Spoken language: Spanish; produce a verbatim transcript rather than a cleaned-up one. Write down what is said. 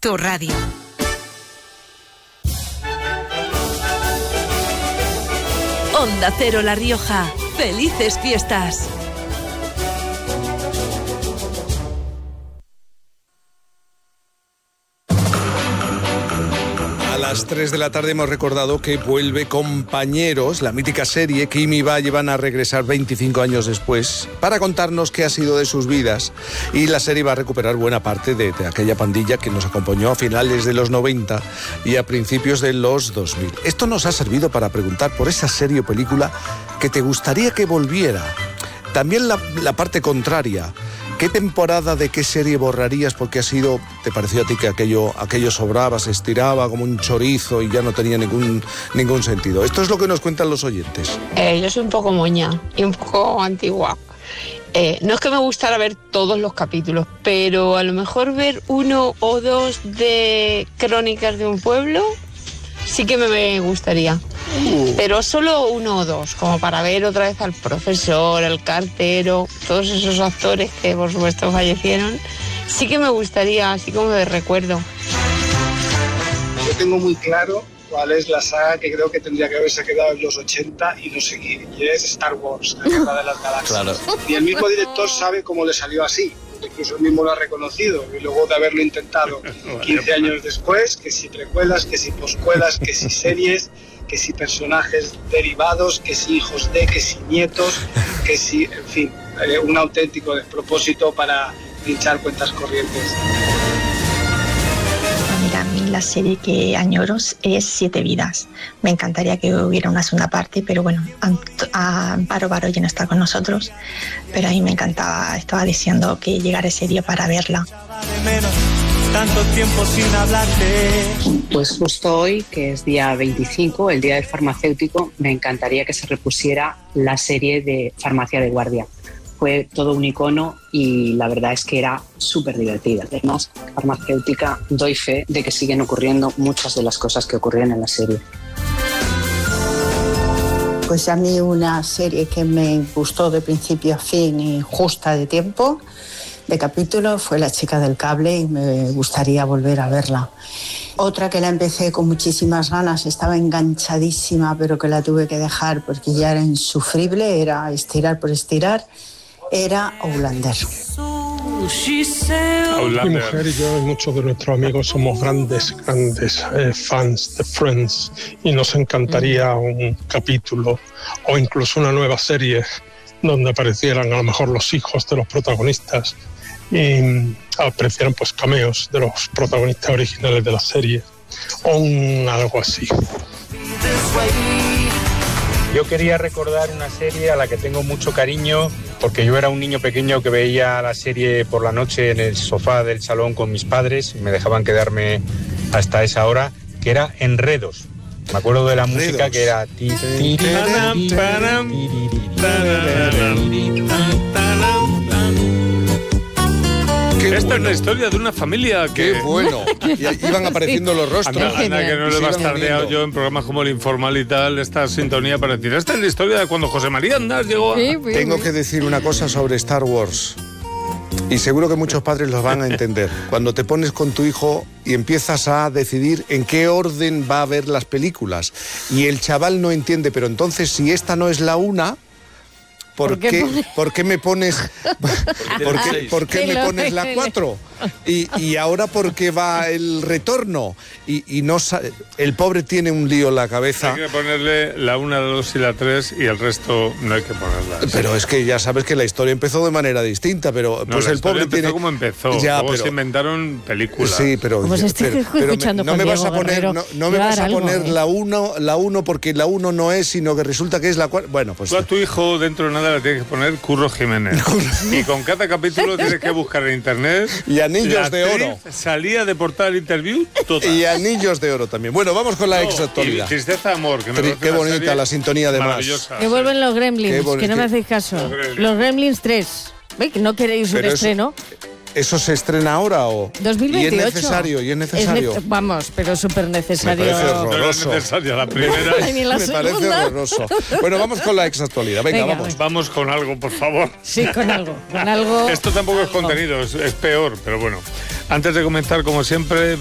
tu radio. Onda Cero La Rioja. ¡Felices fiestas! A las tres de la tarde hemos recordado que vuelve Compañeros, la mítica serie que Kim y Valle van a regresar veinticinco años después para contarnos qué ha sido de sus vidas, y la serie va a recuperar buena parte de, de aquella pandilla que nos acompañó a finales de los noventa y a principios de los dos mil. Esto nos ha servido para preguntar por esa serie o película que te gustaría que volviera. También la, la parte contraria. ¿Qué temporada de qué serie borrarías porque ha sido, te pareció a ti que aquello, aquello sobraba, se estiraba como un chorizo y ya no tenía ningún, ningún sentido? Esto es lo que nos cuentan los oyentes. Eh, yo soy un poco moña y un poco antigua. Eh, no es que me gustara ver todos los capítulos, pero a lo mejor ver uno o dos de Crónicas de un pueblo sí que me gustaría. Uh. Pero solo uno o dos, como para ver otra vez al profesor, al cartero, todos esos actores que por supuesto fallecieron. Sí que me gustaría, así como de recuerdo. Yo tengo muy claro cuál es la saga que creo que tendría que haberse quedado en los ochenta y no seguir, y es Star Wars, la Guerra de las Galaxias. Claro. Y el mismo director sabe cómo le salió así. Incluso él mismo lo ha reconocido, y luego de haberlo intentado quince años después, que si precuelas, que si poscuelas, que si series, que si personajes derivados, que si hijos de, que si nietos, que si, en fin, eh, un auténtico despropósito para pinchar cuentas corrientes. Mira, a mí la serie que añoro es Siete Vidas. Me encantaría que hubiera una segunda parte, pero bueno, Amparo Baró ya no está con nosotros, pero a mí me encantaba, estaba deseando que llegara ese día para verla. Tanto tiempo sin hablarte. Pues justo hoy, que es día veinticinco, el día del farmacéutico, me encantaría que se repusiera la serie de Farmacia de Guardia. Fue todo un icono y la verdad es que era súper divertida. Además, farmacéutica, doy fe de que siguen ocurriendo muchas de las cosas que ocurrían en la serie. Pues a mí una serie que me gustó de principio a fin y justa de tiempo, de capítulo, fue La chica del cable, y me gustaría volver a verla. Otra que la empecé con muchísimas ganas, estaba enganchadísima, pero que la tuve que dejar porque ya era insufrible, era estirar por estirar, era Outlander. Mi mujer y yo y muchos de nuestros amigos somos grandes, grandes eh, fans de Friends, y nos encantaría un capítulo o incluso una nueva serie donde aparecieran a lo mejor los hijos de los protagonistas y aparecieran pues cameos de los protagonistas originales de la serie o un, algo así. Yo quería recordar una serie a la que tengo mucho cariño porque yo era un niño pequeño que veía la serie por la noche en el sofá del salón con mis padres y me dejaban quedarme hasta esa hora, que era Enredos. Me acuerdo de la Enredos. Música que era... Esta es la historia de una familia que... ¡Qué bueno! Y iban apareciendo los rostros. Anda, anda que no le he bastardeado yo en programas como El Informal y tal, esta sintonía para decir, esta es la historia de cuando José María Andás llegó a... Sí, sí, Tengo sí. que decir una cosa sobre Star Wars, y seguro que muchos padres los van a entender. Cuando te pones con tu hijo y empiezas a decidir en qué orden va a ver las películas, y el chaval no entiende, pero entonces si esta no es la una... ¿Por, ¿Por, qué, qué, ¿Por qué me pones ¿por qué, ¿por qué me pones la cuatro? Y, y ahora ¿por qué va el retorno? Y, y no el pobre tiene un lío en la cabeza. Hay que ponerle la una, la dos y la tres y el resto no hay que ponerla. Pero es que ya sabes que la historia empezó de manera distinta, pero no, pues la el pobre empezó tiene como empezó. Ya, Luego pero... se inventaron películas. Sí, pero, como se pero, pero me, no me vas a poner no, no me vas a algo, poner ¿eh? la uno, la uno porque la uno no es, sino que resulta que es la cuatro. Bueno, pues tú a tu hijo dentro de nada le tienes que poner Curro Jiménez. Y con cada capítulo tienes que buscar en internet. Y anillos de oro. Salía de Portal Interview total. Y anillos de oro también. Bueno, vamos con la no, exactualidad. Tristeza Amor, que me Tri- Qué bonita la sintonía de más. Que vuelven los Gremlins, que no me hacéis caso. Los Gremlins, los Gremlins tres. ¿Veis? Que no queréis un estreno. ¿Eso se estrena ahora o...? dos mil veintiocho. Y es necesario, y es necesario. Es ne- vamos, pero súper necesario. Me parece horroroso. No es necesaria la primera. Ay, la Me segunda. parece horroroso. Bueno, vamos con la exactualidad. Venga, Venga, vamos. venga. Vamos con algo, por favor. Sí, con algo. Con algo. Esto tampoco algo. es contenido, es, es peor, pero bueno. Antes de comenzar, como siempre...